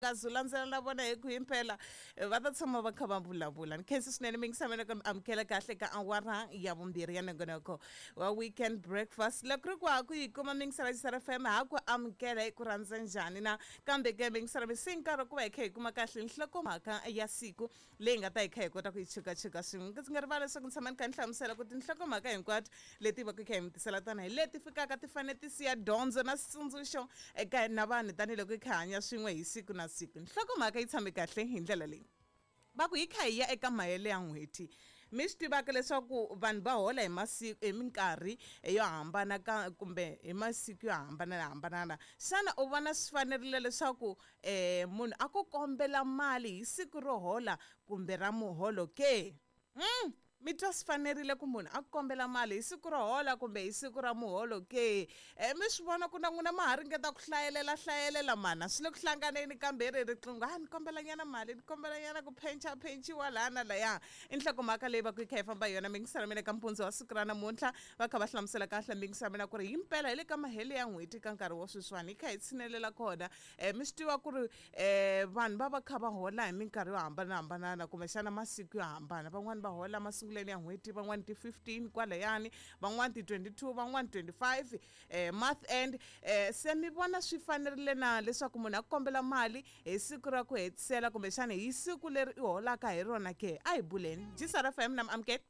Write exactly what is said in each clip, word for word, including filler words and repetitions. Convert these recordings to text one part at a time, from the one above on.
kazulandzela na vona hi ku himpela va ta tshama va kha va vulavula ni khensi swinene mi ngisamena ku amukela kahle ka awara ya vumbirhi ya nongonoko wa weekend breakfast loko ri ku ha ku yi kuma mi ngisala X R F M ha ku amukela hi ku rhandza njhani na kambe ke mi ngisala mi si nkarhi ku va hi kha hi kuma kahle nhlokomhaka ya siku leyi nga ta hi kha hi kota ku yi chukachika swin'we ndzi nga rivala leswaku ni tshama ni kha ni hlamusela ku tinhlokomhaka hinkwato leti va ku hi kha hi mi tisela tana hi leti fikaka ti fane ti siya dyondzo na switsundzuxo eka hina vanhu tanihiloko hi kha hanya swin'we hi siku na siku nhlokomhaka yi tshame kahle hi ndlela leyi va ku hi kha hi ya eka mahele ya n'hweti mi swi tivaka leswaku vanhu va hola hi masiku hi minkarhi yo hambana ka kumbe hi masiku yo hambanahambana xana u vona swi fanerile leswaku um munhu a ku kombela mali hi siku ro hola kumbe ra muholo ke mm. mi twa swi fanerile ku munhu a kombela mali hi siku ro hola kumbe hi siku ra muholo ke um mi swi vona ku na n'wina ma ha ringeta ku hlayelela hlayelela mana swi le ku hlanganeni kambe ri riqingho a ni kombela nyana mali ni kombela nyana ku phencha phenchiwa laha na laya i nhlokomhaka leyi va ku hi kha hi famba hi yona mi ngisala mina ka mpundzu wa siku ra namuntlha va kha va hlamusela kahle mi ngisala mina ku ri himpela hi le ka mahele ya n'hweti ka nkarhi wa sweswiwani hi kha hi tshinelela kona um mi swi tiva ku ri um vanhu va va kha va hola hi minkarhi yo hambanahambana kumbexana masiku yo hambana van'wani va hola masiku ya n'hweti van'wani ti fifteen kwalayani van'wani ti twenty-two van'wani twenty-five eh month end eh se mi vona swi fanerile na leswaku munhu a kombela mali hi siku ra ku hetisela kumbe xana hi siku leri i holaka hi rona ke a hi buleni X R F M nam amkele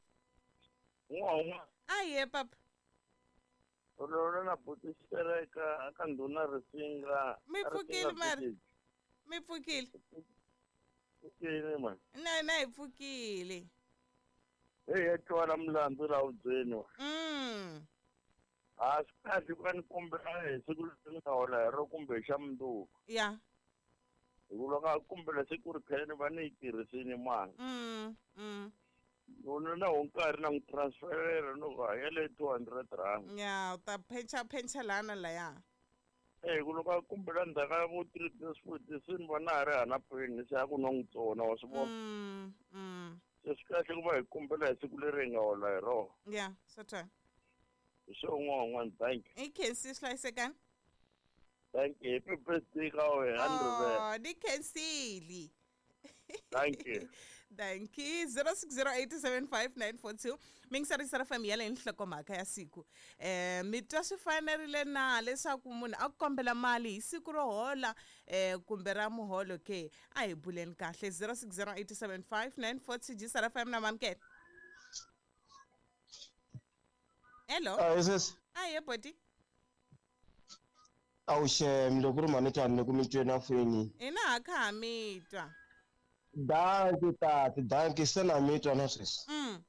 Ngwa aye papa Rona na putisela ka ka nduna risinga mi pfukile mari mi pfukile Pfukile man na na hi pfukile Hey, etwala mlandu la udzeni. Mm. Ah, sikhathi kwani kumbe eh siku leri hola ro kumbe xa mndu. Yeah. Uloka kumbe la siku ri phela va ni tirhisini mali. Mm. Mm. Nona na unkarhi na ngitransferera no va ya le two hundred rand. Yeah, ta phencha phencha lana la ya. Eh, kuloka kumbe la ndaka vo three days food sin vona ri hana peni se ku nongitsona wa swivona. Mm. Mm. Sikahle kuba hi kumbela hi siku leri nga hola hi rona. Yeah, sotho. So ngwan'wana thank you. I can see hlayisekani. Thank you. Happy birthday ka wena Andrew. Oh, ni kensili. Thank you. Thank you. zero six zero eight seven five nine four two. Mingisari X R F M yale nhlokomhaka ya siku. Eh mi twa swi fanerile na leswaku munhu a kombela mali hi siku ro hola eh kumbe ra muholo ke a hi buleni kahle zero six zero eight seven five nine four two X R F M na mamkele. Hello. Ah yes. Aye body. Awushem lokuru manitani lokumitshena fweni. Ina akha mitwa. Danke tati, danke sana mitwa na sis. Mm.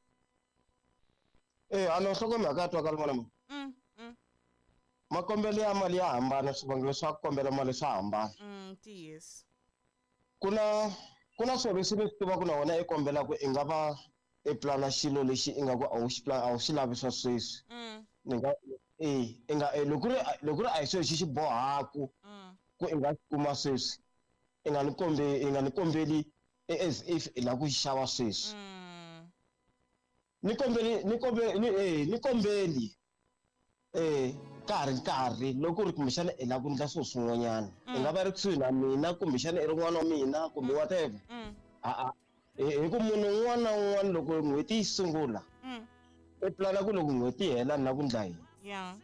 Eh ano hlokomhaka twa kalmana. Mm. Mm. Makombelo ya mali ya hambana swivangelo swa kombela mali swa hambana. Mm, yes. Kuna kuna swilo leswi leswi tiva ku na wona i kombela ku ingava e plana xilo lexi ingaku a wu xi plan a wu xi lavi swa sweswi. Mm. Ni nga eh inga loko ri loko ri a hi swilo xi xi bohaku Mm. ku inga kuma sweswi. Inga ni kombe inga ni kombeli as if la ku xava sweswi. Mm. Ni kombeli ni kombeli ni eh ni kombeli eh nkarhi nkarhi loko ri kumbexana i la ku ndla swilo swin'wanyana i nga va ri kusuhi na mina kumbexana i ri n'wana wa mina kumbe whatever a a hi ku munhu un'wana na un'wana loko n'hweti yi sungula i plana ku loko n'hweti yi hela na ku ndla yini Yeah.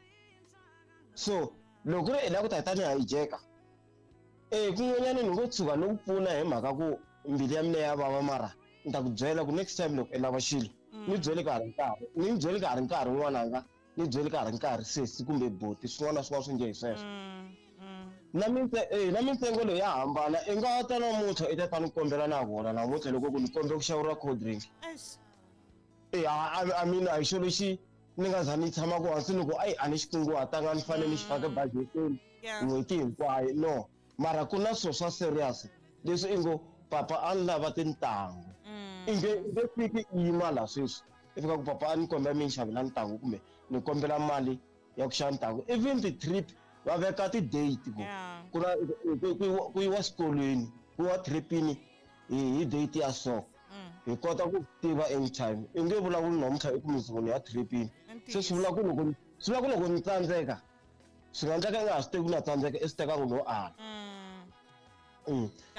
so loko ri i la ku ta tani hijack eh kun'wanyana ni ngo tshuka no pfuna hi mhaka ku mbilu ya mina ya vava mara ni ta ku byela ku next time loko i lava xilo ni byele ka ha ri nkarhi ni byele ka ha ri nkarhi n'wananga ni byele ka ha ri nkarhi sesi kumbe boti swin'wana na swin'wana swi nge hi sweswo na mintse eh na mintsengo leyi ya hambana i nga ta namuntlha i ta ta ni kombela na vona namuntlha loko ku ni kombela ku xavuriwa cold drink eh I mean a hi xilo lexi ni nga za ni tshama ku hansi loko ayi a ni xi kunguhatanga ni fanele ni xi faka budgeteni n'hweti hinkwayo no mara ku na swilo swa serious leswi i ngo papa a ni lava tintangu i nge i nge fiki i yima laha sweswi i fika ku papa a ni kombela mi ni xavela ntangu kumbe ni kombela mali ya ku xava ntangu even ti-trip va veka ti-date ku ku na ku yiwa xikolweni ku yiwa tripini hi date ya so hi kota ku tiva anytime i nge vulavuli namuntlha i ku mizukuni ya tripini se swi vula ku loko swi vula ku loko ni tsandzeka swi nga endleka i nga ha swi tevi ku na tsandzeka i swi teka ku no ala Mm.